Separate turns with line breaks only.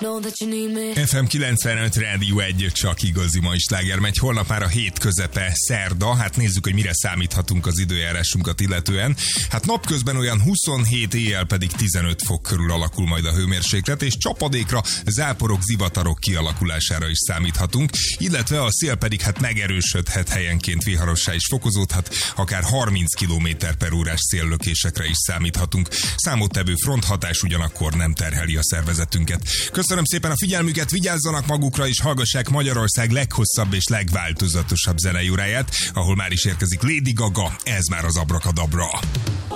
FM 95 Rádió 1, csak igazi mai sláger megy. Holnap már a hét közepe, szerda. Hát nézzük, hogy mire számíthatunk az időjárásunkat illetően. Hát napközben olyan 27, éjjel pedig 15 fok körül alakul majd a hőmérséklet, és csapadékra, záporok, zivatarok kialakulására is számíthatunk, illetve a szél pedig hát megerősödhet, helyenként viharossá is fokozódhat, akár 30 km/h széllökésekre is számíthatunk. Számottevő fronthatás ugyanakkor nem terheli a szervezetünket. Köszönöm szépen a figyelmüket, vigyázzanak magukra és hallgassák Magyarország leghosszabb és legváltozatosabb zenei óráját, ahol már is érkezik Lady Gaga, ez már az Abrakadabra.